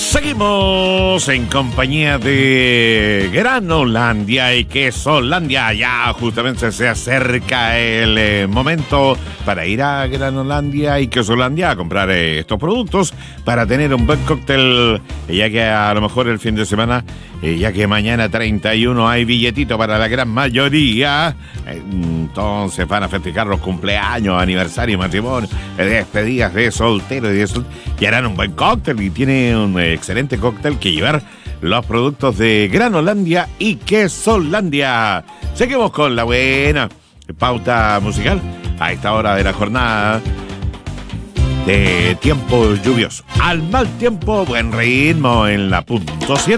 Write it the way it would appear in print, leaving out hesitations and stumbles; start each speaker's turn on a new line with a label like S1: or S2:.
S1: Seguimos en compañía de Granolandia y Quesolandia. Ya justamente se acerca el momento para ir a Granolandia y Quesolandia a comprar estos productos para tener un buen cóctel, ya que a lo mejor el fin de semana, ya que mañana 31 hay billetito para la gran mayoría, entonces van a festejar los cumpleaños, aniversario, matrimonio, despedidas de soltero y harán un buen cóctel y tiene un excelente cóctel que llevar los productos de Granolandia y Quesolandia. Seguimos con la buena pauta musical a esta hora de la jornada de tiempo lluvioso. Al mal tiempo, buen ritmo en la .7.